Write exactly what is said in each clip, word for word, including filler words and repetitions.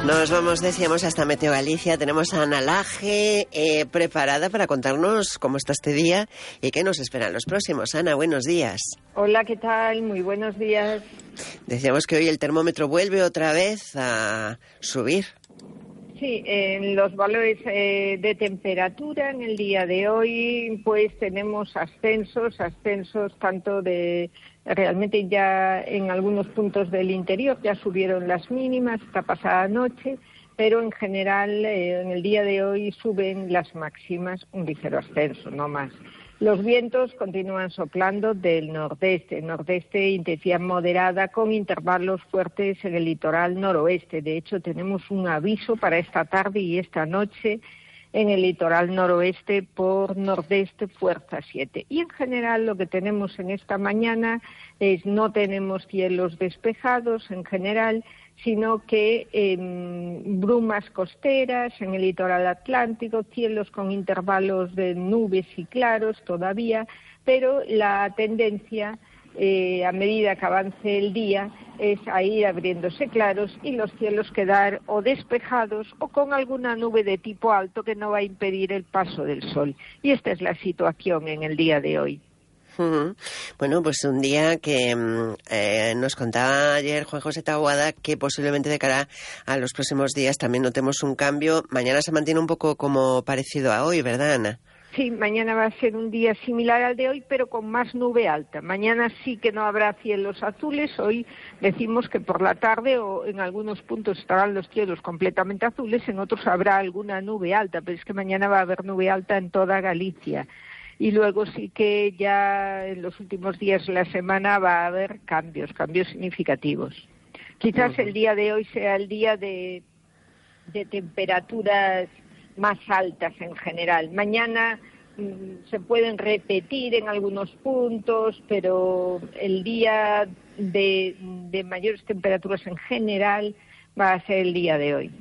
Nos vamos, decíamos, hasta Meteo Galicia. Tenemos a Ana Laje eh, preparada para contarnos cómo está este día y qué nos esperan los próximos. Ana, buenos días. Hola, ¿qué tal? Muy buenos días. Decíamos que hoy el termómetro vuelve otra vez a subir. Sí, en los valores eh, de temperatura en el día de hoy, pues tenemos ascensos, ascensos tanto de... Realmente ya en algunos puntos del interior ya subieron las mínimas esta pasada noche, pero en general eh, en el día de hoy suben las máximas, un ligero ascenso, no más. Los vientos continúan soplando del nordeste, nordeste intensidad moderada con intervalos fuertes en el litoral noroeste. De hecho, tenemos un aviso para esta tarde y esta noche en el litoral noroeste por nordeste fuerza siete. Y en general lo que tenemos en esta mañana es no tenemos cielos despejados en general, sino que eh, brumas costeras en el litoral atlántico, cielos con intervalos de nubes y claros todavía, pero la tendencia eh, a medida que avance el día es a ir abriéndose claros y los cielos quedar o despejados o con alguna nube de tipo alto que no va a impedir el paso del sol. Y esta es la situación en el día de hoy. Uh-huh. Bueno, pues un día que eh, nos contaba ayer Juan José Taboada que posiblemente de cara a los próximos días también notemos un cambio. Mañana se mantiene un poco como parecido a hoy, ¿verdad, Ana? Sí, mañana va a ser un día similar al de hoy, pero con más nube alta. Mañana sí que no habrá cielos azules. Hoy decimos que por la tarde o en algunos puntos estarán los cielos completamente azules, en otros habrá alguna nube alta, pero es que mañana va a haber nube alta en toda Galicia. Y luego sí que ya en los últimos días de la semana va a haber cambios, cambios significativos. Quizás el día de hoy sea el día de, de temperaturas más altas en general. Mañana mmm, se pueden repetir en algunos puntos, pero el día de, de mayores temperaturas en general va a ser el día de hoy.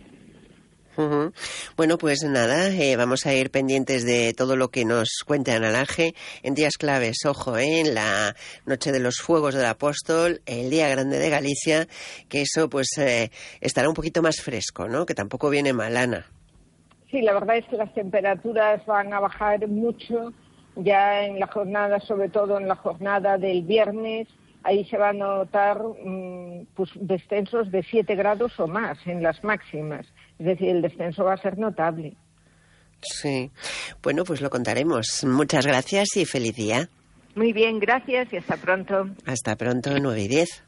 Uh-huh. Bueno, pues nada, eh, vamos a ir pendientes de todo lo que nos cuente Ana Laje en días claves. Ojo, eh, en la noche de los fuegos del Apóstol, el día grande de Galicia, que eso pues eh, estará un poquito más fresco, ¿no? Que tampoco viene mal, Ana. Sí, la verdad es que las temperaturas van a bajar mucho ya en la jornada, sobre todo en la jornada del viernes. Ahí se va a notar mmm, pues, descensos de siete grados o más en las máximas. Es decir, el descenso va a ser notable. Sí. Bueno, pues lo contaremos. Muchas gracias y feliz día. Muy bien, gracias y hasta pronto. Hasta pronto, nueve y diez.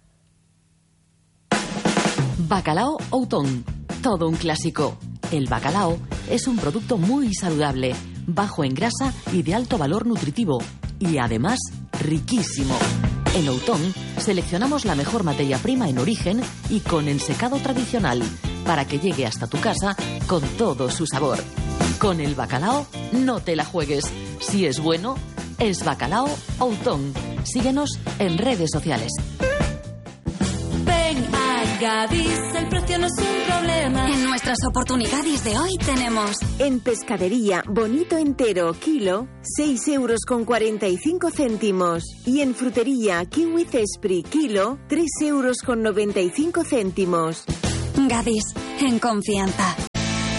Bacalao Outón. Todo un clásico. El bacalao es un producto muy saludable, bajo en grasa y de alto valor nutritivo. Y además, riquísimo. En Outón seleccionamos la mejor materia prima en origen y con ensecado tradicional, para que llegue hasta tu casa con todo su sabor. Con el bacalao no te la juegues. Si es bueno, es Bacalao Outón. Síguenos en redes sociales. Ven a Gadis, el precio no es un problema. En nuestras oportunidades de hoy tenemos... En pescadería, bonito entero, kilo, seis euros con cuarenta y cinco céntimos. Y en frutería, kiwi cespri, kilo, tres euros con noventa y cinco céntimos. Gadis, en confianza.